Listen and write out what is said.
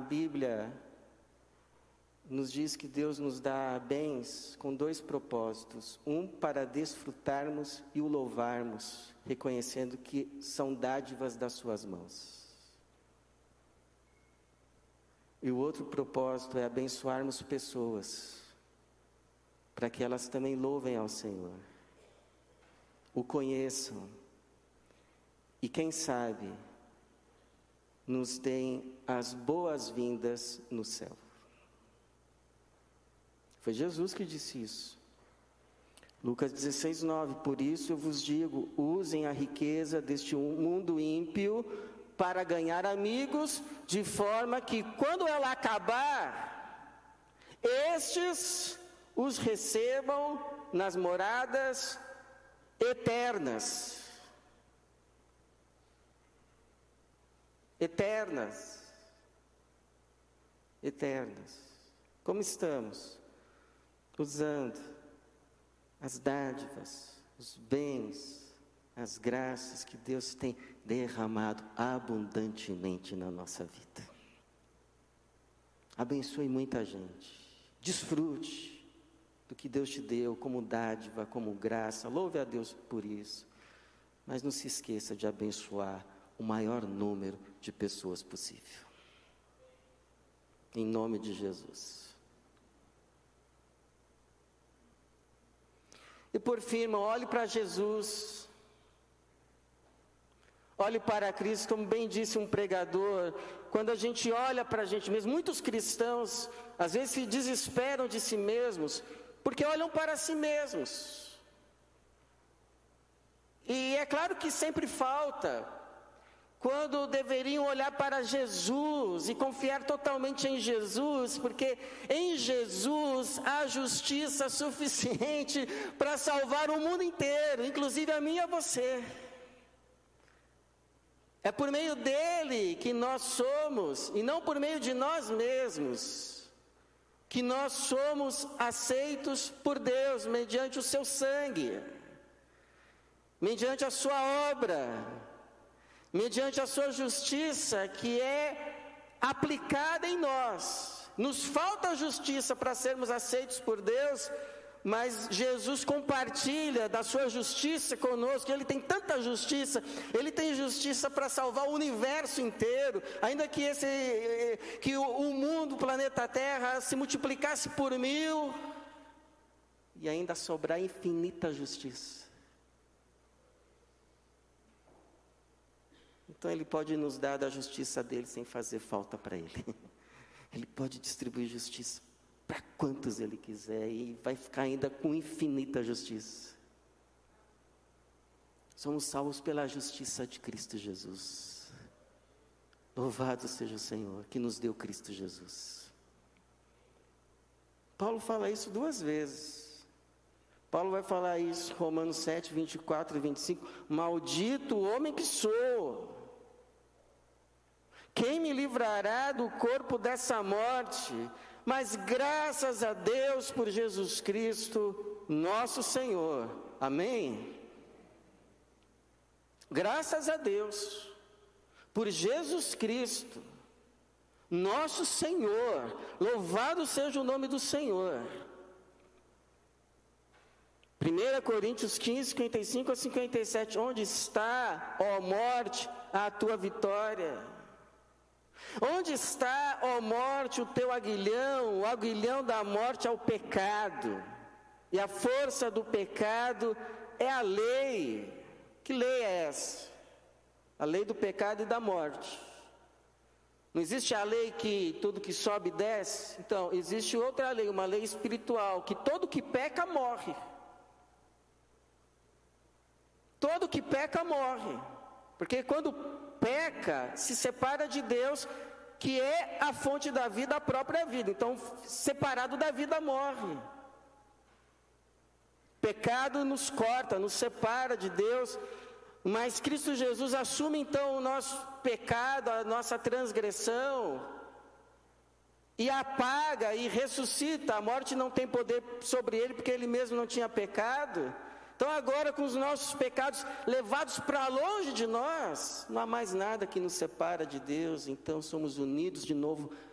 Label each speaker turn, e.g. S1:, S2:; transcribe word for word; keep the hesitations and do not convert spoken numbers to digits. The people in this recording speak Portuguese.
S1: Bíblia nos diz que Deus nos dá bens com dois propósitos. Um, para desfrutarmos e o louvarmos, reconhecendo que são dádivas das suas mãos. E o outro propósito é abençoarmos pessoas, para que elas também louvem ao Senhor, o conheçam e, quem sabe, nos deem as boas-vindas no céu. Foi Jesus que disse isso. Lucas dezesseis, nove. Por isso eu vos digo, usem a riqueza deste mundo ímpio para ganhar amigos, de forma que quando ela acabar, estes os recebam nas moradas eternas. Eternas. Eternas. Como estamos? Usando as dádivas, os bens, as graças que Deus tem derramado abundantemente na nossa vida. Abençoe muita gente. Desfrute do que Deus te deu como dádiva, como graça. Louve a Deus por isso. Mas não se esqueça de abençoar o maior número de pessoas possível. Em nome de Jesus. E por fim, irmão, olhe para Jesus. Olhe para Cristo, como bem disse um pregador. Quando a gente olha para a gente mesmo, muitos cristãos às vezes se desesperam de si mesmos, porque olham para si mesmos. E é claro que sempre falta, quando deveriam olhar para Jesus e confiar totalmente em Jesus, porque em Jesus há justiça suficiente para salvar o mundo inteiro, inclusive a mim e a você. É por meio dele que nós somos, e não por meio de nós mesmos, que nós somos aceitos por Deus, mediante o seu sangue, mediante a sua obra, mediante a sua justiça, que é aplicada em nós. Nos falta justiça para sermos aceitos por Deus, mas Jesus compartilha da sua justiça conosco. Ele tem tanta justiça, Ele tem justiça para salvar o universo inteiro, ainda que, esse, que o, o mundo, o planeta Terra, se multiplicasse por mil, e ainda sobrar infinita justiça. Então Ele pode nos dar da justiça dEle sem fazer falta para Ele. Ele pode distribuir justiça para quantos Ele quiser e vai ficar ainda com infinita justiça. Somos salvos pela justiça de Cristo Jesus. Louvado seja o Senhor que nos deu Cristo Jesus. Paulo fala isso duas vezes. Paulo vai falar isso em Romanos sete, vinte e quatro e vinte e cinco. Maldito o homem que sou! Quem me livrará do corpo dessa morte? Mas graças a Deus por Jesus Cristo, nosso Senhor. Amém? Graças a Deus por Jesus Cristo, nosso Senhor. Louvado seja o nome do Senhor. primeira Coríntios quinze, cinquenta e cinco a cinquenta e sete. Onde está, ó morte, a tua vitória? Onde está, ó morte, o teu aguilhão? O aguilhão da morte é o pecado, e a força do pecado é a lei. Que lei é essa? A lei do pecado e da morte. Não existe a lei que tudo que sobe desce? Então, existe outra lei, uma lei espiritual, que todo que peca morre. Todo que peca morre, porque quando peca, se separa de Deus, que é a fonte da vida, a própria vida. Então, separado da vida, morre. Pecado nos corta, nos separa de Deus, mas Cristo Jesus assume então o nosso pecado, a nossa transgressão, e apaga e ressuscita. A morte não tem poder sobre ele, porque ele mesmo não tinha pecado. Então agora, com os nossos pecados levados para longe de nós, não há mais nada que nos separa de Deus. Então somos unidos de novo